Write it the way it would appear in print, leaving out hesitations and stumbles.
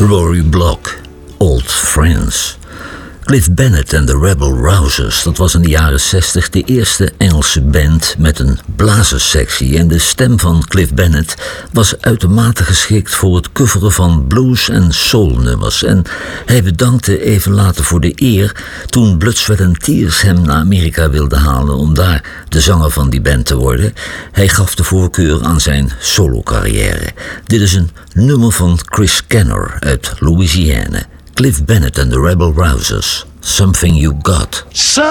Rory Block, Old Friends. Cliff Bennett en de Rebel Rousers, dat was in de jaren 60 de eerste Engelse band met een blazerssectie. En de stem van Cliff Bennett was uitermate geschikt voor het coveren van blues- en soulnummers. En hij bedankte even later voor de eer toen Blood, Sweat & Tears hem naar Amerika wilde halen om daar de zanger van die band te worden. Hij gaf de voorkeur aan zijn solocarrière. Dit is een nummer van Chris Kenner uit Louisiana. Cliff Bennett and the Rebel Rousers, Something You Got.